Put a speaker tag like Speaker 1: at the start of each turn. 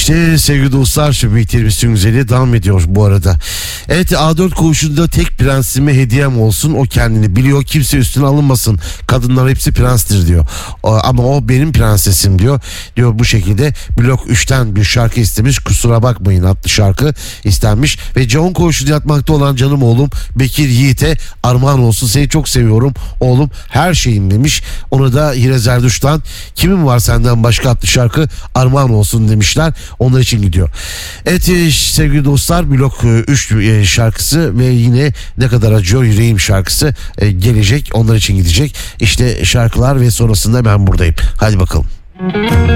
Speaker 1: İşte sevgili dostlar, şu bitirmişsin güzeli devam ediyor bu arada. Evet, A4 koğuşunda tek prensime hediyem olsun, o kendini biliyor, kimse üstüne alınmasın, kadınlar hepsi prenstir diyor. Ama o benim prensesim diyor bu şekilde. Blok 3'ten bir şarkı istemiş, kusura bakmayın adlı şarkı istenmiş ve Cahun koğuşunda yatmakta olan canım oğlum Bekir Yiğit'e armağan olsun, seni çok seviyorum oğlum, her şeyim demiş. Onu da Hire Zerduş'tan kimin var senden başka adlı şarkı armağan olsun demişler. Onlar için gidiyor. Evet sevgili dostlar, blok 3 şarkısı ve yine ne kadar acıyor yüreğim şarkısı gelecek. Onlar için gidecek. İşte şarkılar ve sonrasında ben buradayım. Hadi bakalım.